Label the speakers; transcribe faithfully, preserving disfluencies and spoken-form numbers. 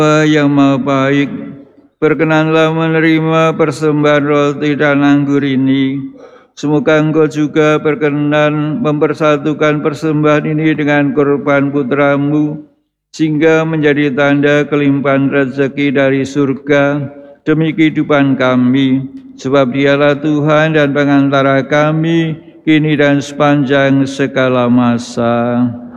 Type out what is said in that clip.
Speaker 1: yang maha baik, berkenanlah menerima persembahan roti dan anggur ini. Semoga Engkau juga berkenan mempersatukan persembahan ini dengan korban putramu, sehingga menjadi tanda kelimpahan rezeki dari surga demi kehidupan kami. Sebab Dialah Tuhan dan pengantara kami, kini dan sepanjang segala masa.